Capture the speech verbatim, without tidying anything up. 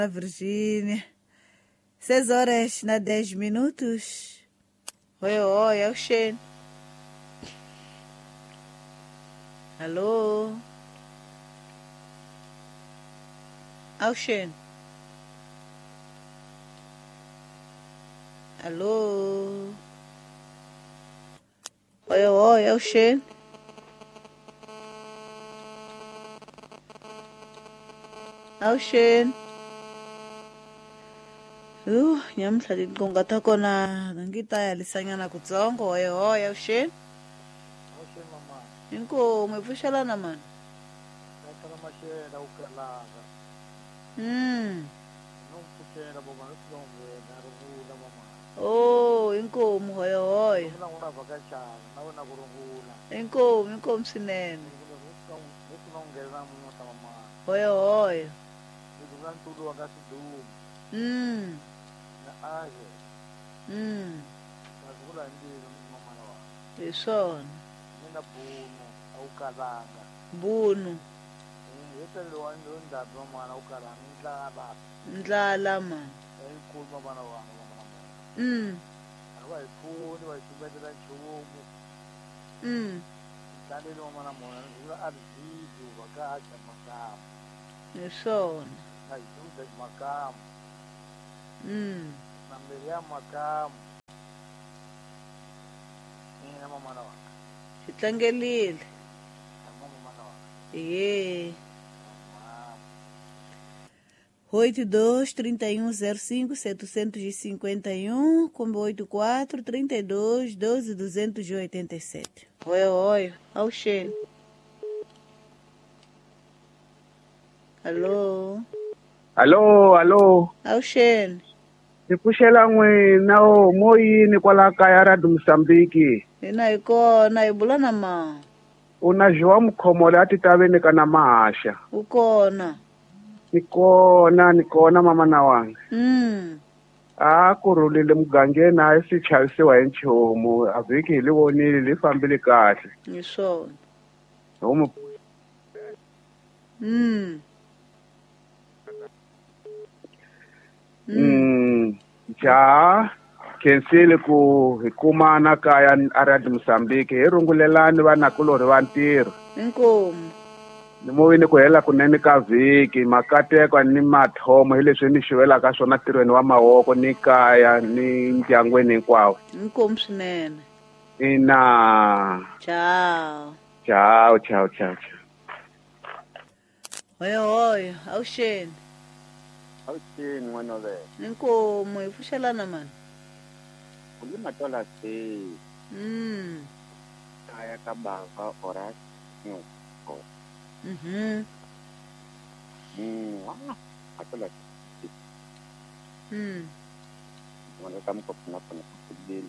Virgínia. Seis horas na dez minutos. Oi, oi, é o Xen. Alô? É o Xen. Alô? Oi, oi, é o Xen. É o Xen. Uh, nyamhla ndinkongatha kona ngita lisanyana kutsongo oi oi é o Xen. Oxe mama, Inkomo ipfushelana mani. nakala mashela ukalaga. Mm. Nomfushela boma nosilonge narungula mama. Oh, inkomo oi oi. Nomuna ngurava kachana, nawe nakurungula. Inkomo inkomo sinene. Nosilongela muta mama. Oi oi. Nidula ntulu wakasidumu. Mm. Na aje, Mm. nazula ndilo mama na wa. Isona. Nina bunu, aukalanga. Bunu. Yetelo wando ndabi mama na ukalanga. Ndlala, Ndlala mani. enkulu mama na wangu mama na mama. Mm. Abayifuni, bayisubethela njumu. Mm. Ndlaleli mama na mona, nizula alizidu, vakaja makamu. Isona. Nayizuda makamu. Mm. Nambelia makamu. Nina mama na wangu. Xitlangelile. Mama na wangu. Yeah. Mama. oito dois, trinta e um, zero cinco, setecentos e cinquenta e um, combo oito quatro, trinta e dois, doze, duzentos e oitenta e sete. Oi, oi, ao Xen. Alô? Allo, allo. Ao Xen. Ni pfuxela n'wina o moyini kwala kaya ra Mozambique. Ina ikona, ibulana ma. Una jwa mkhomole a titaveni ka na mahasha. Ukona. Ni kona, ni kona mama na wanga. Mm. A kurhulile mugangeni a si chavisiwa hi nchumu. A vhiki hi li vonile li fambile kahle. Isona. Homu Mm. mm ja khensile ku hi kumana kaya a ra Mozambique hi rungulelani vanakulori va ntirho. Inkomo. Ni movini ku hela kunene ka vhiki makateko ni mathomo hi leswi ni xivelaka swona ntirhweni wa mavoko ni kaya ni ndyangwini hinkwawo. Inkomo swinene. Ina Ciao. ciao ciao ciao ciao. Oi, oi, ao Xen. Awuthini n'wana ve? Inkomo ipfushelana mani. Ulima tola se Mm. kaya ka bava oras nyuko. Mhm. Mm, ah, atola Mm. mwana kama kwa kuna kuna kubili